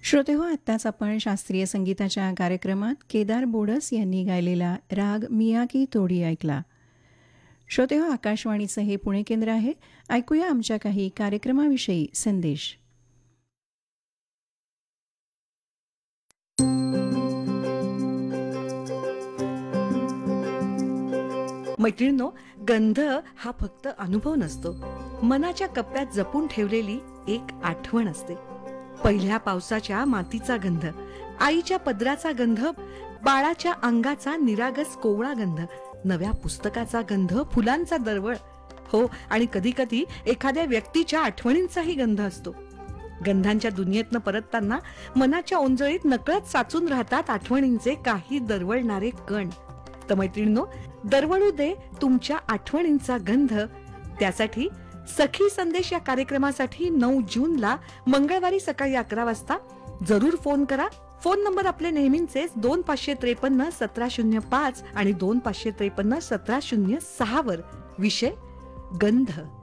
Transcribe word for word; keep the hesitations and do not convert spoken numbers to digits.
श्रोतेहो, आत्ताच आपण शास्त्रीय संगीताच्या कार्यक्रमात केदार बोडस यांनी गायलेला राग मियाकी तोडी ऐकला. श्रोतेहो, आकाशवाणीचं हे पुणे केंद्र आहे. ऐकूया आमच्या काही कार्यक्रमाविषयी संदेश. मैत्रिणींनो, गंध हा फक्त अनुभव नसतो, मनाच्या कप्प्यात जपून ठेवलेली एक आठवण असते. पहिल्या पावसाच्या मातीचा गंध, आईच्या पदराचा गंध, बाळाच्या अंगाचा निरागस कोवळा गंध, नव्या पुस्तकाचा गंध, फुलांचा दरवळ, हो, आणि कधी कधी एखाद्या व्यक्तीच्या आठवणींचाही गंध असतो. गंधांच्या दुनियेतनं परतताना मनाच्या ओंजळीत नकळत साचून राहतात आठवणींचे काही दरवळणारे कण. तर मैत्रिणींनो, दरवळू दे तुमच्या आठवणींचा गंध. त्यासाठी सखी संदेश या कार्यक्रमासाठी नऊ जूनला मंगळवारी सकाळी अकरा वाजता जरूर फोन करा. फोन नंबर आपले नेहमीचेच दोन पाचशे त्रेपन्न सतरा शून्य पाच आणि दोन पाचशे त्रेपन्न सतरा शून्य सहा वर. विषय गंध.